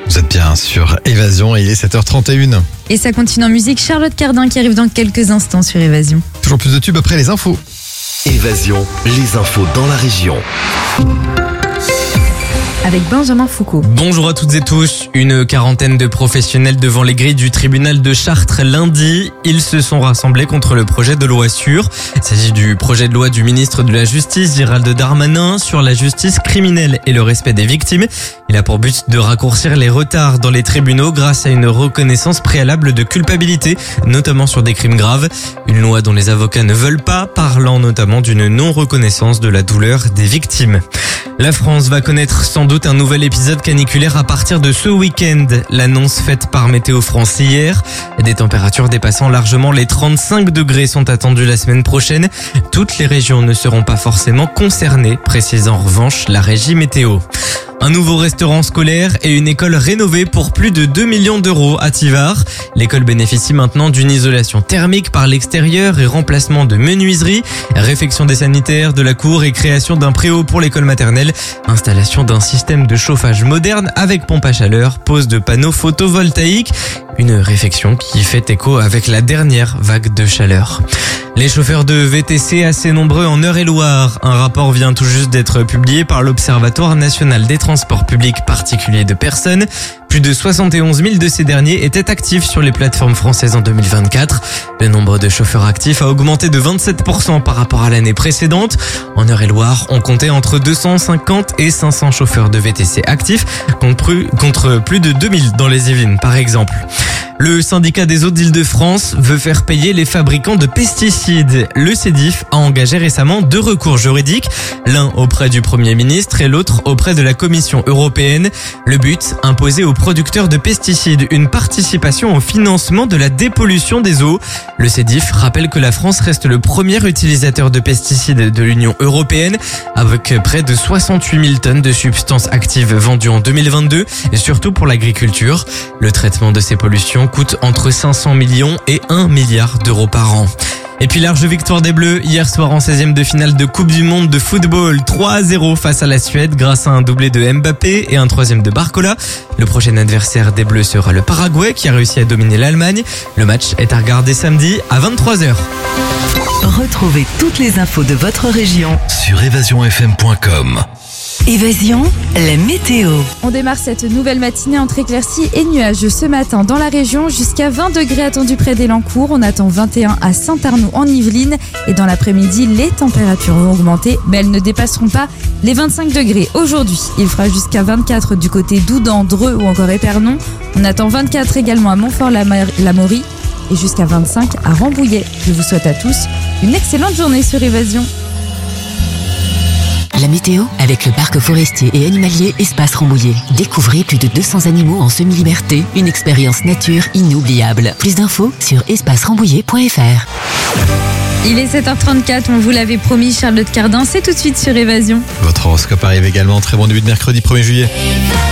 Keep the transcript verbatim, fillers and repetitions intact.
Vous êtes bien sur Évasion et il est sept heures trente et une. Et ça continue en musique, Charlotte Cardin qui arrive dans quelques instants sur Évasion. Toujours plus de tubes après les infos. Évasion, les infos dans la région. Avec Benjamin Foucault. Bonjour à toutes et tous. Une quarantaine de professionnels devant les grilles du tribunal de Chartres lundi. Ils se sont rassemblés contre le projet de loi sûre. Il s'agit du projet de loi du ministre de la Justice, Gérald Darmanin, sur la justice criminelle et le respect des victimes. Il a pour but de raccourcir les retards dans les tribunaux grâce à une reconnaissance préalable de culpabilité, notamment sur des crimes graves. Une loi dont les avocats ne veulent pas, parlant notamment d'une non-reconnaissance de la douleur des victimes. La France va connaître sans doute un nouvel épisode caniculaire à partir de ce week-end. L'annonce faite par Météo France hier. Des températures dépassant largement les trente-cinq degrés sont attendues la semaine prochaine. Toutes les régions ne seront pas forcément concernées, précise en revanche la régie météo. Un nouveau restaurant scolaire et une école rénovée pour plus de deux millions d'euros à Tivars. L'école bénéficie maintenant d'une isolation thermique par l'extérieur et remplacement de menuiseries, réfection des sanitaires de la cour et création d'un préau pour l'école maternelle, installation d'un système de chauffage moderne avec pompe à chaleur, pose de panneaux photovoltaïques, une réfection qui fait écho avec la dernière vague de chaleur. Les chauffeurs de V T C assez nombreux en Eure-et-Loire. Un rapport vient tout juste d'être publié par l'Observatoire national des transports publics particuliers de personnes. Plus de soixante et onze mille de ces derniers étaient actifs sur les plateformes françaises en deux mille vingt-quatre. Le nombre de chauffeurs actifs a augmenté de vingt-sept pour cent par rapport à l'année précédente. En Eure-et-Loire, on comptait entre deux cent cinquante et cinq cents chauffeurs de V T C actifs contre plus de deux mille dans les Yvelines par exemple. Le syndicat des eaux d'Île-de-France veut faire payer les fabricants de pesticides. Le Sédif a engagé récemment deux recours juridiques, l'un auprès du Premier ministre et l'autre auprès de la Commission européenne. Le but, imposer aux producteurs de pesticides une participation au financement de la dépollution des eaux. Le Sédif rappelle que la France reste le premier utilisateur de pesticides de l'Union européenne, avec près de soixante-huit mille tonnes de substances actives vendues en deux mille vingt-deux, et surtout pour l'agriculture. Le traitement de ces pollutions coûte entre cinq cents millions et un milliard d'euros par an. Et puis large victoire des Bleus hier soir en seizième de finale de Coupe du Monde de football, trois à zéro face à la Suède grâce à un doublé de Mbappé et un troisième de Barcola. Le prochain adversaire des Bleus sera le Paraguay qui a réussi à dominer l'Allemagne. Le match est à regarder samedi à vingt-trois heures. Retrouvez toutes les infos de votre région Sur évasion f m point com. Évasion, la météo. On démarre cette nouvelle matinée entre éclaircies et nuages ce matin dans la région. Jusqu'à vingt degrés attendus près d'Élancourt. On attend vingt et un à Saint-Arnoux en Yvelines. Et dans l'après-midi, les températures vont augmenter, mais elles ne dépasseront pas les vingt-cinq degrés. Aujourd'hui, il fera jusqu'à vingt-quatre du côté d'Oudan, Dreux ou encore Épernon. On attend vingt-quatre également à Montfort-la-Maurie et jusqu'à vingt-cinq à Rambouillet. Je vous souhaite à tous une excellente journée sur Évasion. La météo avec le parc forestier et animalier Espace Rambouillet. Découvrez plus de deux cents animaux en semi-liberté, une expérience nature inoubliable. Plus d'infos sur espace rambouillet point f r. Il est sept heures trente-quatre, on vous l'avait promis, Charlotte Cardin, c'est tout de suite sur Évasion. Votre horoscope arrive également. Très bon début de mercredi premier juillet.